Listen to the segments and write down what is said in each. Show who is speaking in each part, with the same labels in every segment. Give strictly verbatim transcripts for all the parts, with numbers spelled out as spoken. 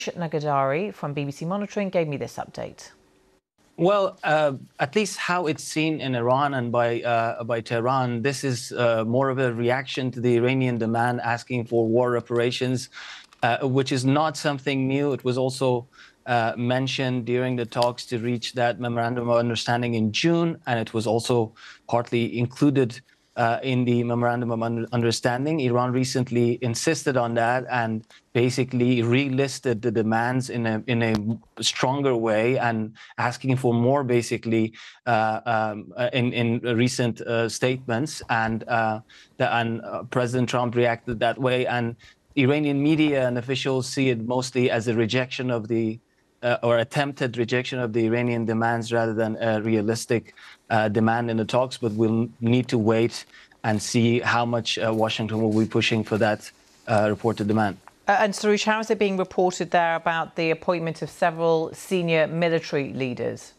Speaker 1: Nagadari from B B C Monitoring gave me this update.
Speaker 2: Well, uh, at least how it's seen in Iran and by uh, by Tehran, this is uh, more of a reaction to the Iranian demand asking for war reparations, uh, which is not something new. It was also uh, mentioned during the talks to reach that memorandum of understanding in June, and it was also partly included uh, in the memorandum of understanding. Iran recently insisted on that and basically relisted the demands in a in a stronger way and asking for more, basically, uh, um, in in recent uh, statements. And uh, the, and uh, President Trump reacted that way. And Iranian media and officials see it mostly as a rejection of the uh, or attempted rejection of the Iranian demands rather than a realistic uh, demand in the talks. But we'll need to wait and see how much uh, Washington will be pushing for that uh, reported demand.
Speaker 1: Uh, and Soroush, how is it being reported there about the appointment of several senior military leaders?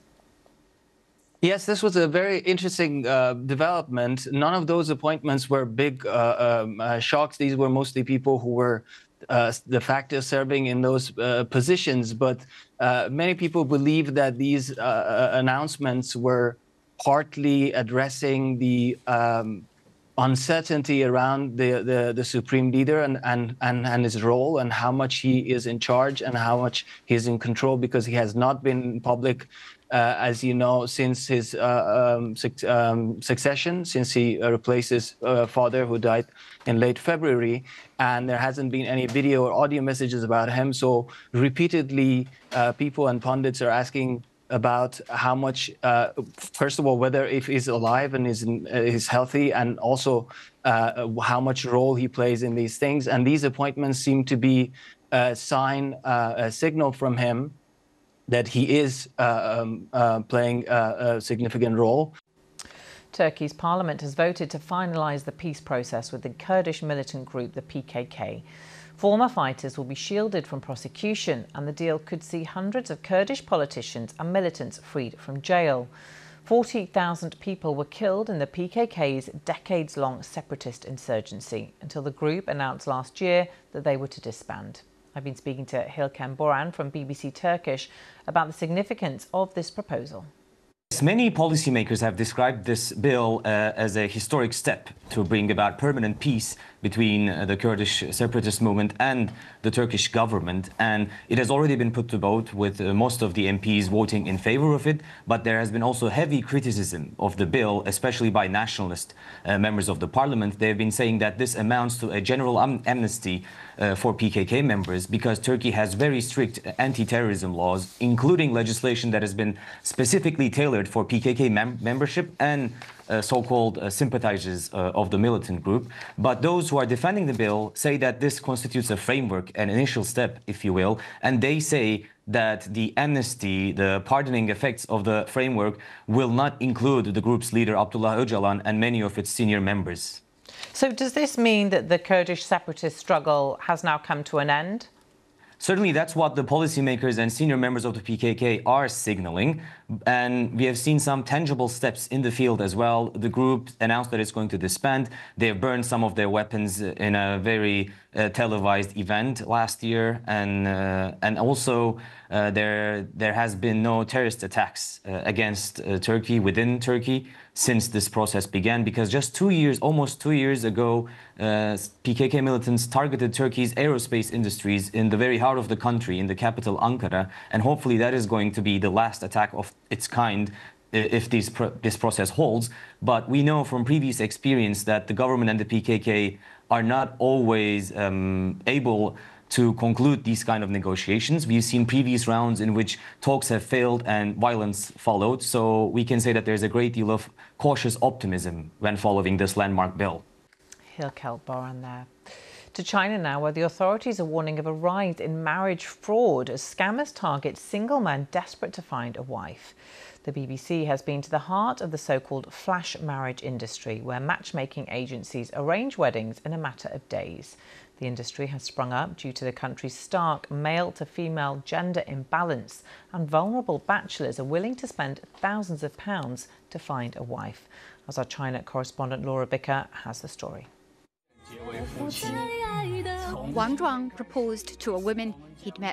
Speaker 2: Yes, this was a very interesting uh, development. None of those appointments were big uh, um, uh, shocks. These were mostly people who were uh, de facto serving in those uh, positions. But uh, many people believe that these uh, announcements were partly addressing the um, uncertainty around the, the, the supreme leader and, and, and, and his role and how much he is in charge and how much he's in control, because he has not been in public, uh, as you know, since his uh, um, su um, succession, since he uh, replaced his uh, father, who died in late February. And there hasn't been any video or audio messages about him. So repeatedly, uh, people and pundits are asking about how much, uh, first of all, whether if he's alive and is, in, uh, is healthy, and also uh, how much role he plays in these things. And these appointments seem to be a sign, uh, a signal from him that he is uh, um, uh, playing a, a significant role.
Speaker 1: Turkey's parliament has voted to finalise the peace process with the Kurdish militant group, the P K K. Former fighters will be shielded from prosecution, and the deal could see hundreds of Kurdish politicians and militants freed from jail. forty thousand people were killed in the P K K's decades-long separatist insurgency until the group announced last year that they were to disband. I've been speaking to Hilkem Boran from B B C Turkish about the significance of this proposal.
Speaker 3: Many policymakers have described this bill uh, as a historic step to bring about permanent peace between uh, the Kurdish separatist movement and the Turkish government. And it has already been put to vote, with uh, most of the M Ps voting in favor of it. But there has been also heavy criticism of the bill, especially by nationalist uh, members of the parliament. They've been saying that this amounts to a general am amnesty uh, for P K K members, because Turkey has very strict anti-terrorism laws, including legislation that has been specifically tailored for P K K mem membership and uh, so-called uh, sympathizers uh, of the militant group. But those who are defending the bill say that this constitutes a framework, an initial step, if you will, and they say that the amnesty, the pardoning effects of the framework will not include the group's leader, Abdullah Öcalan, and many of its senior members.
Speaker 1: So does this mean that the Kurdish separatist struggle has now come to an end?
Speaker 3: Certainly, that's what the policymakers and senior members of the P K K are signaling. And we have seen some tangible steps in the field as well. The group announced that it's going to disband. They've burned some of their weapons in a very uh, televised event last year. And uh, and also uh, there, there has been no terrorist attacks uh, against uh, Turkey, within Turkey, since this process began, because just two years, almost two years ago, uh, P K K militants targeted Turkey's aerospace industries in the very heart of the country, in the capital Ankara, and hopefully that is going to be the last attack of its kind if this, pro this process holds. But we know from previous experience that the government and the P K K are not always um, able to conclude these kind of negotiations. We've seen previous rounds in which talks have failed and violence followed. So we can say that there's a great deal of cautious optimism when following this landmark bill.
Speaker 1: Hilkem Boran there. To China now, where the authorities are warning of a rise in marriage fraud as scammers target single men desperate to find a wife. The B B C has been to the heart of the so-called flash marriage industry, where matchmaking agencies arrange weddings in a matter of days. The industry has sprung up due to the country's stark male-to-female gender imbalance, and vulnerable bachelors are willing to spend thousands of pounds to find a wife. As our China correspondent Laura Bicker has the story.
Speaker 4: Wang Zhuang proposed to a woman he'd met